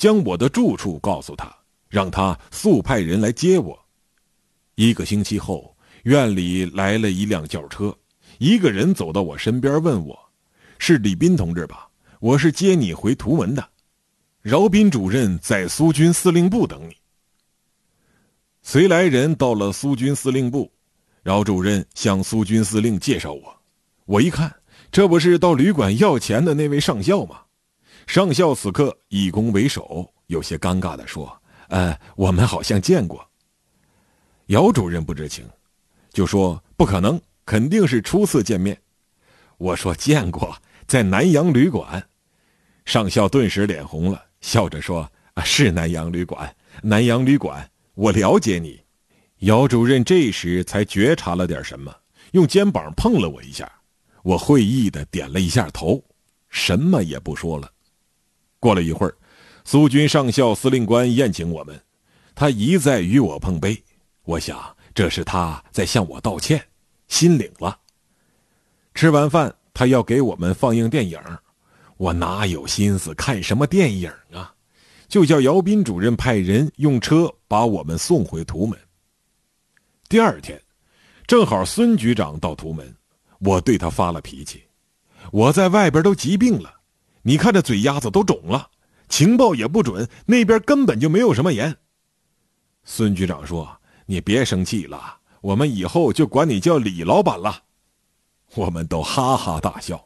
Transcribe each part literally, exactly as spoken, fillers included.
将我的住处告诉他，让他速派人来接我。一个星期后，院里来了一辆轿车，一个人走到我身边问我：“是李斌同志吧？我是接你回图门的，饶斌主任在苏军司令部等你。”随来人到了苏军司令部，饶主任向苏军司令介绍我。我一看，这不是到旅馆要钱的那位上校吗？上校此刻以弓为首，有些尴尬地说：“呃，我们好像见过。”姚主任不知情，就说：“不可能，肯定是初次见面。”我说：“见过，在南洋旅馆。”上校顿时脸红了，笑着说：“啊，是南洋旅馆，南洋旅馆，我了解你。”姚主任这时才觉察了点什么，用肩膀碰了我一下。我会意地点了一下头，什么也不说了。过了一会儿，苏军上校司令官宴请我们，他一再与我碰杯，我想这是他在向我道歉，心领了。吃完饭，他要给我们放映电影，我哪有心思看什么电影啊，就叫姚斌主任派人用车把我们送回图门。第二天，正好孙局长到图门，我对他发了脾气：“我在外边都疾病了，你看这嘴丫子都肿了，情报也不准，那边根本就没有什么盐。”孙局长说：“你别生气了，我们以后就管你叫李老板了。”我们都哈哈大笑。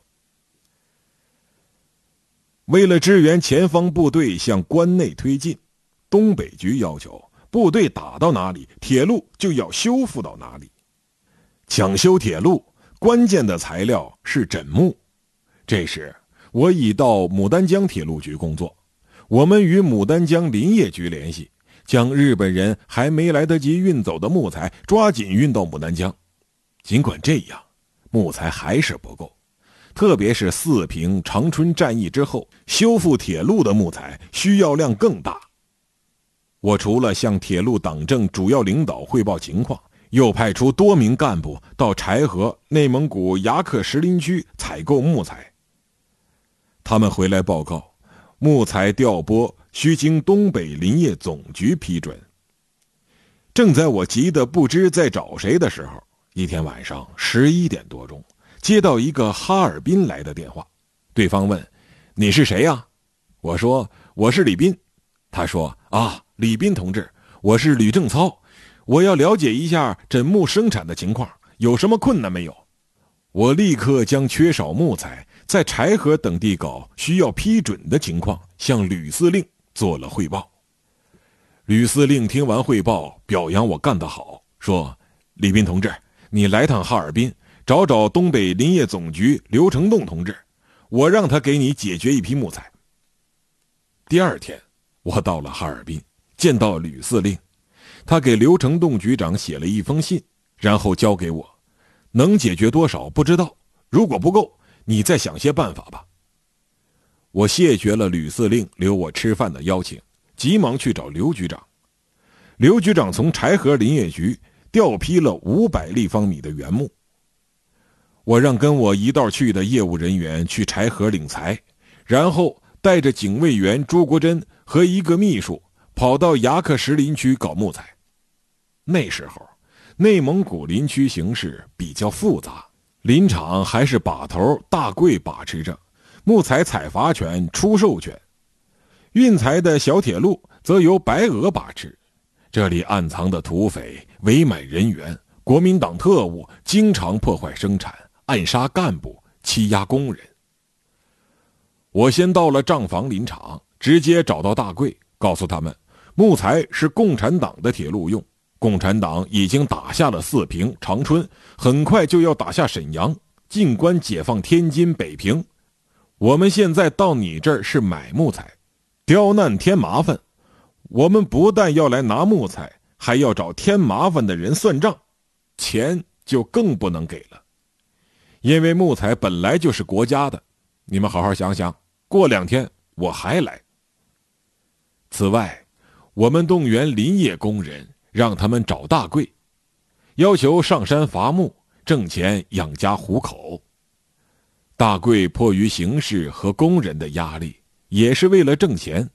为了支援前方部队向关内推进，东北局要求部队打到哪里，铁路就要修复到哪里。抢修铁路关键的材料是枕木。这时我已到牡丹江铁路局工作，我们与牡丹江林业局联系，将日本人还没来得及运走的木材抓紧运到牡丹江。尽管这样，木材还是不够，特别是四平、长春战役之后，修复铁路的木材需要量更大。我除了向铁路党政主要领导汇报情况，又派出多名干部到柴河、内蒙古牙克石林区采购木材。他们回来报告，木材调拨需经东北林业总局批准。正在我急得不知在找谁的时候，一天晚上十一点多钟，接到一个哈尔滨来的电话，对方问：“你是谁呀？”我说：“我是李斌。”他说：“啊，李斌同志，我是吕正操，我要了解一下枕木生产的情况，有什么困难没有？”我立刻将缺少木材，在柴河等地搞需要批准的情况向吕司令做了汇报。吕司令听完汇报，表扬我干得好，说：“李斌同志，你来趟哈尔滨，找找东北林业总局刘成栋同志，我让他给你解决一批木材。”第二天，我到了哈尔滨，见到吕司令，他给刘成栋局长写了一封信，然后交给我，能解决多少不知道，如果不够，你再想些办法吧。我谢绝了吕司令留我吃饭的邀请，急忙去找刘局长。刘局长从柴河林业局调批了五百立方米的原木。我让跟我一道去的业务人员去柴河领材，然后带着警卫员朱国珍和一个秘书跑到牙克石林区搞木材。那时候内蒙古林区形势比较复杂，林场还是把头大贵把持着，木材采伐权、出售权，运材的小铁路则由白俄把持。这里暗藏的土匪、伪满人员、国民党特务经常破坏生产，暗杀干部，欺压工人。我先到了账房林场，直接找到大贵，告诉他们木材是共产党的铁路用，共产党已经打下了四平、长春，很快就要打下沈阳，进关解放天津、北平。我们现在到你这儿是买木材，刁难添麻烦，我们不但要来拿木材，还要找添麻烦的人算账，钱就更不能给了。因为木材本来就是国家的，你们好好想想，过两天我还来。此外，我们动员林业工人，让他们找大贵，要求上山伐木，挣钱养家糊口。大贵迫于形势和工人的压力，也是为了挣钱，